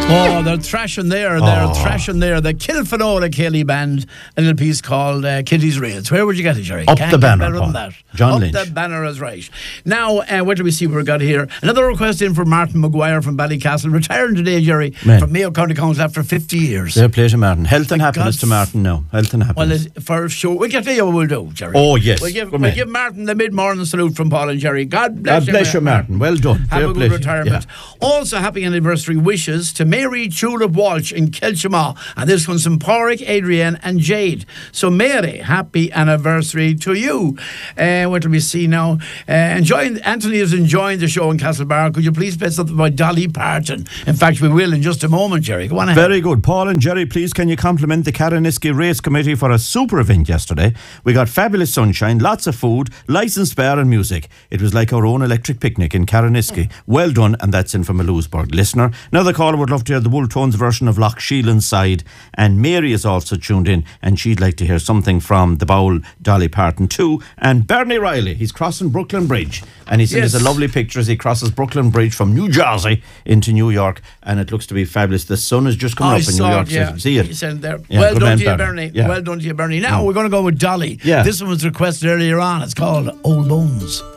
Oh, they're thrashing there. They're thrashing there. The Kilfinola Kelly Band, a little piece called Kitty's Reels. Where would you get it, Jerry? Up Can't the get banner, better than that. John Lynch. Up the banner is right. Now, what do we see we've got here? Another request in for Martin Maguire from Ballycastle, retiring today, Jerry, from Mayo County Council after 50 years. Fair play to Martin. Health and happiness to Martin now. Health and happiness. Well, for sure. We'll get to you what we'll do, Jerry. Oh, yes. We'll give Martin the mid-morning salute from Paul and Jerry. God bless you, Martin. Well done. Have a good retirement. Yeah. Also, happy anniversary wishes to Mary Tulip Walsh in Kilchamaw. And this one's from Porrick, Adrienne and Jade. So, Mary, happy anniversary to you. What do we see now? Anthony is enjoying the show in Castlebar. Could you please play something by Dolly Parton? In fact, we will in just a moment, Jerry. Go on ahead. Very good. Paul and Jerry, please can you compliment the Caraniski Race Committee for a super event yesterday? We got fabulous sunshine, lots of food, licensed bar and music. It was like our own electric picnic in Caraniski. Well done, and that's in from a Lewisburg listener. Another caller would love to hear the Wooltones version of Loch Shielan's Side, and Mary is also tuned in, and she'd like to hear something from the Bowl, Dolly Parton too. And Bernie Riley, he's crossing Brooklyn Bridge, and he sent us a lovely picture as he crosses Brooklyn Bridge from New Jersey into New York, and it looks to be fabulous. The sun is just coming up in New York. Yeah. See it? He said there. Yeah, well done to you, Bernie. Bernie. Yeah. Well done to you, Bernie. Now we're going to go with Dolly. Yeah. This one was requested earlier on. It's called Old Bones.